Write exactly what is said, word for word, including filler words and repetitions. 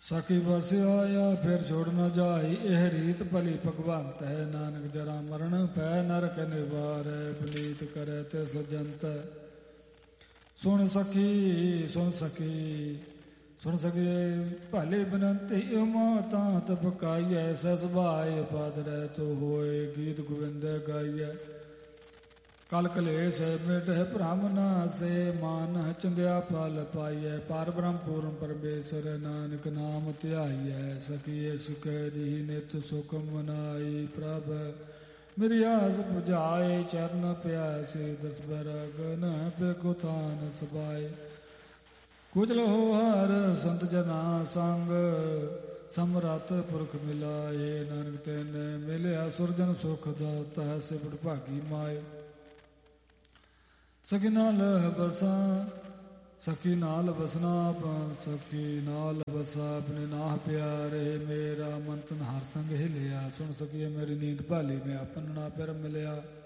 ਸਖੀ ਬਸ ਆਇਆ ਫਿਰ ਛੋੜ ਨਾ ਜਾਈ, ਇਹ ਰੀਤ ਭਲੀ ਭਗਵੰਤ ਹੈ। ਨਾਨਕ ਜਰਾ ਮਰਨ ਪੈ ਨਰਕ ਨਿਵਾਰੈ, ਪਲੀਤ ਕਰੈ ਤੇ ਸਜੰਤ। ਸੁਣ ਸਖੀ ਸੁਣ ਸਖੀ ਸੁਣ ਸਖੀਏ ਭਲੇ ਬਨੰਤੀ ਉਮਾ ਤਾਂ ਤਪਕਾਈਐ, ਸਸ ਭਾਇ ਪਦ ਰਹਿ ਤੋ ਹੋਏ, ਗੀਤ ਗੋਬਿੰਦ ਗਾਈਐ। ਕਲ ਕਲੇਸ਼ ਮਿਟਹਿ ਭ੍ਰਮ ਨਾਸੈ, ਮਾਨ ਚੰਦਿਆ ਫਲ ਪਾਈਐ। ਪਰ ਬ੍ਰਹਮ ਪੂਰਨ ਪਰਮੇਸ਼ਰ ਨਾਨਕ ਨਾਮ ਧਿਆਈਐ। ਸਖੀਏ ਸੁਖੈ ਜੀ ਨਿਤ ਸੁਖ ਮਨਾਈ, ਪ੍ਰਭ ਮੇਰੀ ਆਸ ਪੁਜਾਏ। ਚਰਨ ਪਿਆਸੇ ਦਸ ਬਰਗਨ ਬੇਕੋ ਥਾਨ ਸਬਾਏ। ਕੁਚਲ ਹੋ ਹਰ ਸੰਤ ਜਨਾ ਸੰਗ, ਸਮਰੱਥ ਪੁਰਖ ਮਿਲਾਏ। ਨਾਨਕ ਤੈਨੇ ਮਿਲਿਆ ਸੁਰਜਨ ਸੁਖ ਦਾਤਾ, ਸਿਵੜ ਭਾਗੀ ਮਾਏ। ਸਖੀ ਨਾਲ ਬਸਾਂ ਸਖੀ ਨਾਲ ਬਸਨਾ, ਸਖੀ ਨਾਲ ਬਸਾ ਆਪਣੇ ਨਾਹ ਪਿਆਰੇ। ਮੇਰਾ ਮਨ ਤਨ ਹਰ ਸੰਗ ਹਿਲਿਆ, ਸੁਣ ਸਕੀਏ ਮੇਰੀ ਨੀਂਦ ਭਾਲੀ, ਮੈਂ ਆਪਨ ਨਾ ਪਿਰ ਮਿਲਿਆ।